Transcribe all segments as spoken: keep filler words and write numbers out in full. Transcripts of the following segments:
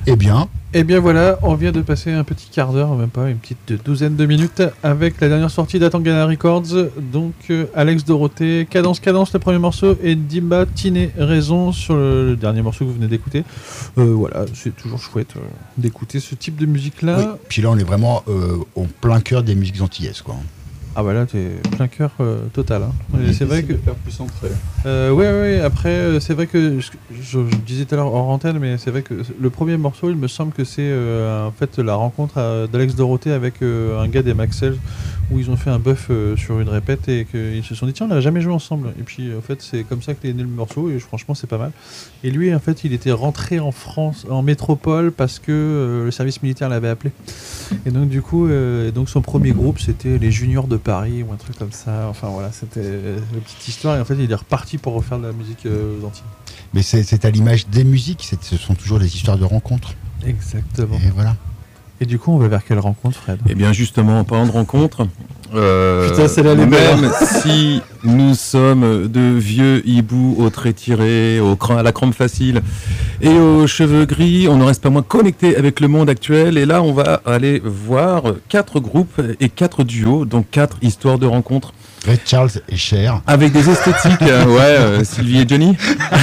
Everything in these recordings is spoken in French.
Eh bien, Eh bien voilà, on vient de passer un petit quart d'heure, même pas, une petite douzaine de minutes, avec la dernière sortie d'Atangana Records, donc euh, Alex Dorothée, Cadence Cadence le premier morceau, et Dimba Tiné Raison sur le, le dernier morceau que vous venez d'écouter. Euh, voilà, c'est toujours chouette euh, d'écouter ce type de musique-là. oui. Puis là, on est vraiment euh, au plein cœur des musiques antillaises, quoi. Ah bah là, t'es plein cœur euh, total. Hein. Et c'est vrai que... faire plus centré. Euh, ouais, ouais, après, euh, c'est vrai que, je, je, je disais tout à l'heure hors antenne, mais c'est vrai que le premier morceau, il me semble que c'est euh, en fait la rencontre à, d'Alex Dorothée avec euh, un gars des Maxell, où ils ont fait un buff euh, sur une répète et qu'ils se sont dit, tiens, on n'a jamais joué ensemble. Et puis, en fait, c'est comme ça qu'est né le morceau, et franchement, c'est pas mal. Et lui, en fait, il était rentré en France, en métropole, parce que euh, le service militaire l'avait appelé. Et donc, du coup, euh, donc son premier groupe, c'était les Juniors de Paris, ou un truc comme ça. Enfin, voilà, c'était une petite histoire. Et en fait, il est reparti pour refaire de la musique euh, aux Antilles. Mais c'est, c'est à l'image des musiques, c'est, ce sont toujours des histoires de rencontres. Exactement. Et voilà. Et du coup, on va vers quelle rencontre, Fred ? Eh bien, justement, en parlant de rencontres, euh, Putain, celle-là, elle est belle. même si nous sommes de vieux hiboux aux traits tirés, au cran- à la crampe facile et aux cheveux gris, on ne reste pas moins connecté avec le monde actuel. Et là, on va aller voir quatre groupes et quatre duos, donc quatre histoires de rencontres. Ray Charles et Cher. Avec des esthétiques, euh, ouais, euh, Sylvie et Johnny.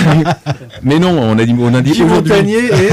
Mais non, on a dit, on a dit Guy aujourd'hui. Montagnier et...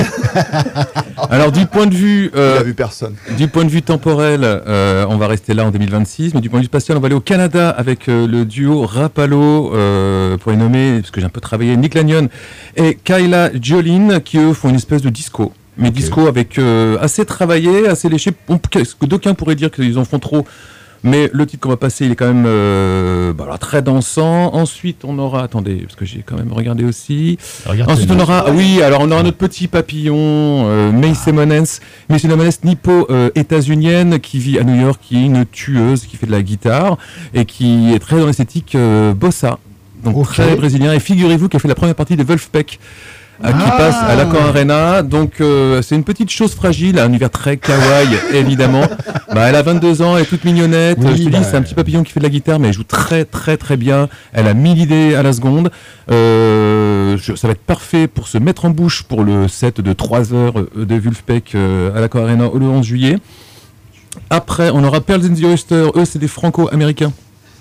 Alors du point de vue, euh, Il a vu personne. du point de vue temporel, euh, on va rester là en deux mille vingt-six, mais du point de vue spatial, on va aller au Canada avec euh, le duo Rapallo, euh, pour les nommer, parce que j'ai un peu travaillé, Nick Lanyon et Kyla Jolin, qui eux font une espèce de disco. Mais Okay. disco avec euh, assez travaillé, assez léché. On, que d'aucuns pourraient dire qu'ils en font trop. Mais le titre qu'on va passer, il est quand même euh, bah, alors, très dansant. Ensuite, on aura... Attendez, parce que j'ai quand même regardé aussi. Regarde, Ensuite, on aura... ah oui, alors on aura notre petit papillon, euh, May Simones. May Simones, nippo euh, états-unienne, qui vit à New York, qui est une tueuse, qui fait de la guitare, et qui est très dans l'esthétique euh, bossa. Donc Ok. très brésilien. Et figurez-vous qu'elle fait la première partie de Wolfpack, euh, qui Ah. passe à l'Accor Arena. Donc euh, c'est une petite chose fragile, un univers très kawaii évidemment. Bah, elle a vingt-deux ans, elle est toute mignonnette. Oui, je te bah, dis, c'est un petit papillon qui fait de la guitare, mais elle joue très très très bien. Elle a mille idées à la seconde. Euh, je- ça va être parfait pour se mettre en bouche pour le set de trois heures de Wolfpack euh, à l'Accor Arena le onze juillet. Après, on aura Pearls and the Oyster. Eux, c'est des franco-américains.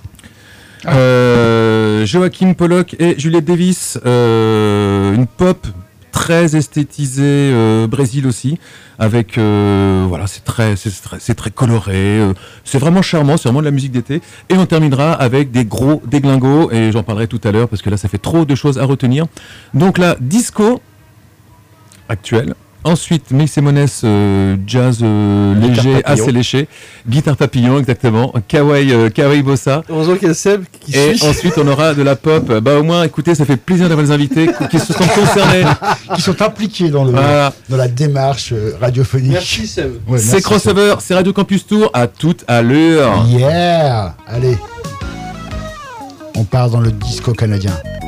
Euh, Joachim Pollock et Juliette Davis, euh, une pop très esthétisée, euh, Brésil aussi, avec euh, voilà, c'est très, c'est très, c'est très coloré, euh, c'est vraiment charmant, c'est vraiment de la musique d'été. Et on terminera avec des gros déglingos, et j'en parlerai tout à l'heure parce que là, ça fait trop de choses à retenir. Donc là, disco actuel. Ensuite, May Simones, euh, jazz euh, Guitare léger, papillon. assez léché, guitare papillon exactement, kawaii, euh, kawaii bossa. Heureusement qu'il y a Seb qui Et suit. ensuite, on aura de la pop. Bah, au moins, écoutez, ça fait plaisir d'avoir les invités qui se sont concernés. qui sont impliqués dans, le, Voilà. dans la démarche euh, radiophonique. Merci Seb. Ouais, C'est merci, Crossover, c'est Radio Campus Tour. À tout à l'heure. Yeah. Allez. On part dans le disco canadien.